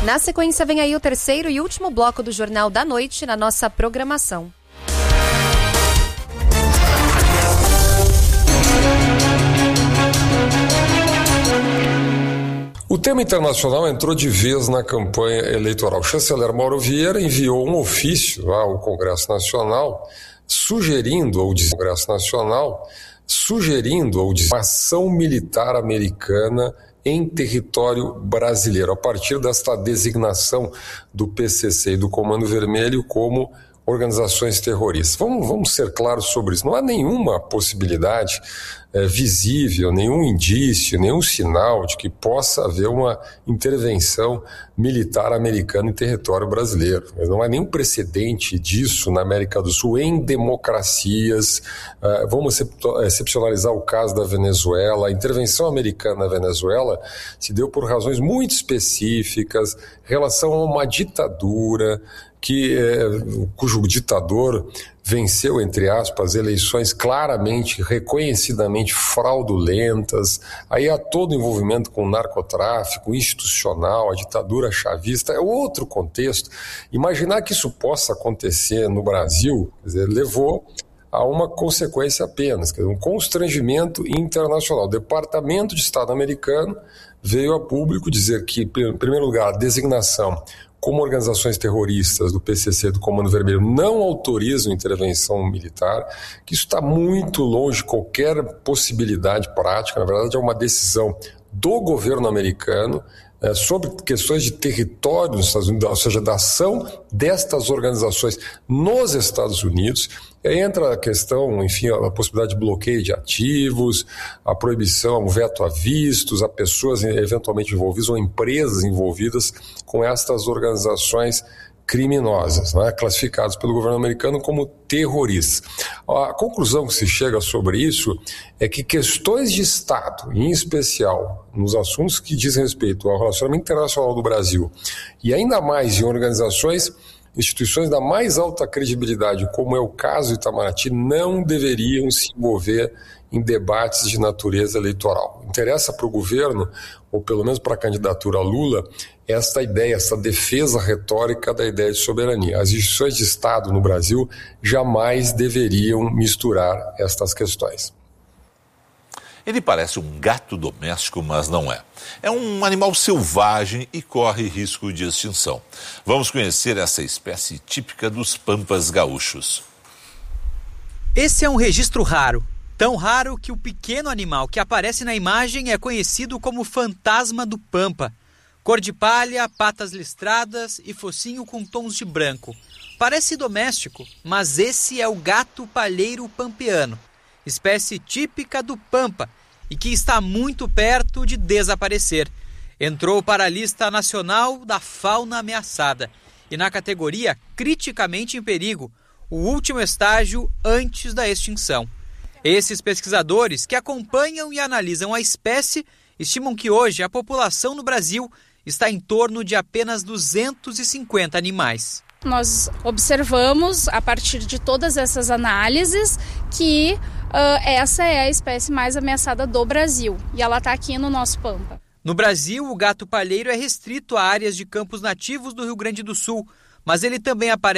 Na sequência vem aí o terceiro e último bloco do Jornal da Noite na nossa programação. O tema internacional entrou de vez na campanha eleitoral. O chanceler Mauro Vieira enviou um ofício ao Congresso Nacional sugerindo uma ação militar americana em território brasileiro, a partir desta designação do PCC e do Comando Vermelho como organizações terroristas. Vamos ser claros sobre isso. Não há nenhuma possibilidade visível, nenhum indício, nenhum sinal de que possa haver uma intervenção militar americana em território brasileiro. Não há nenhum precedente disso na América do Sul em democracias. Vamos excepcionalizar o caso da Venezuela. A intervenção americana na Venezuela se deu por razões muito específicas, em relação a uma ditadura cujo ditador venceu, entre aspas, eleições claramente, reconhecidamente fraudulentas. Aí há todo o envolvimento com o narcotráfico institucional, a ditadura chavista, é outro contexto. Imaginar que isso possa acontecer no Brasil, quer dizer, levou a uma consequência apenas, quer dizer, um constrangimento internacional. O Departamento de Estado americano veio a público dizer que, em primeiro lugar, a designação como organizações terroristas do PCC e do Comando Vermelho não autorizam intervenção militar, que isso está muito longe de qualquer possibilidade prática. Na verdade, é uma decisão do governo americano sobre questões de território nos Estados Unidos, ou seja, da ação destas organizações nos Estados Unidos. E aí entra a questão, enfim, a possibilidade de bloqueio de ativos, a proibição, o veto a vistos, a pessoas eventualmente envolvidas ou empresas envolvidas com estas organizações criminosas, né, classificadas pelo governo americano como terroristas. A conclusão que se chega sobre isso é que questões de Estado, em especial nos assuntos que dizem respeito ao relacionamento internacional do Brasil, e ainda mais em instituições da mais alta credibilidade, como é o caso do Itamaraty, não deveriam se envolver em debates de natureza eleitoral. Interessa para o governo, ou pelo menos para a candidatura Lula, esta ideia, essa defesa retórica da ideia de soberania. As instituições de Estado no Brasil jamais deveriam misturar estas questões. Ele parece um gato doméstico, mas não é. É um animal selvagem e corre risco de extinção. Vamos conhecer essa espécie típica dos pampas gaúchos. Esse é um registro raro. Tão raro que o pequeno animal que aparece na imagem é conhecido como fantasma do pampa. Cor de palha, patas listradas e focinho com tons de branco. Parece doméstico, mas esse é o gato palheiro pampeano, espécie típica do Pampa e que está muito perto de desaparecer. Entrou para a lista nacional da fauna ameaçada e na categoria criticamente em perigo, o último estágio antes da extinção. Esses pesquisadores que acompanham e analisam a espécie estimam que hoje a população no Brasil está em torno de apenas 250 animais. Nós observamos, a partir de todas essas análises, que essa é a espécie mais ameaçada do Brasil e ela está aqui no nosso Pampa. No Brasil, o gato palheiro é restrito a áreas de campos nativos do Rio Grande do Sul, mas ele também aparece